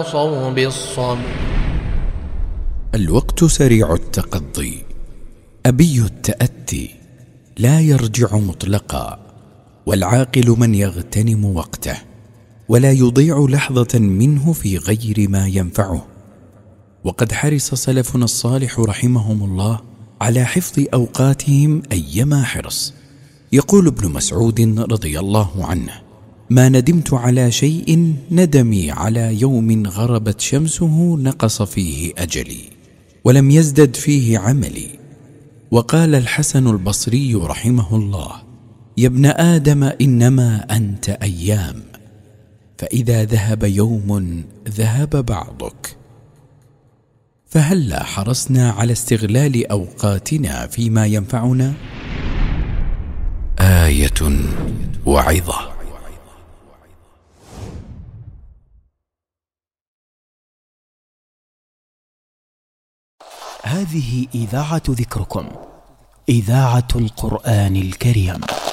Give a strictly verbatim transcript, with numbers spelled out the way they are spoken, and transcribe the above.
صوب الصبر. الوقت سريع التقضي، أبي التأتي، لا يرجع مطلقا، والعاقل من يغتنم وقته ولا يضيع لحظة منه في غير ما ينفعه. وقد حرص سلفنا الصالح رحمهم الله على حفظ أوقاتهم أيما حرص. يقول ابن مسعود رضي الله عنه: ما ندمت على شيء ندمي على يوم غربت شمسه نقص فيه أجلي ولم يزدد فيه عملي. وقال الحسن البصري رحمه الله: يا ابن آدم إنما أنت أيام، فإذا ذهب يوم ذهب بعضك. فهلا حرصنا على استغلال أوقاتنا فيما ينفعنا؟ آية وعظة. هذه إذاعة ذكركم، إذاعة القرآن الكريم.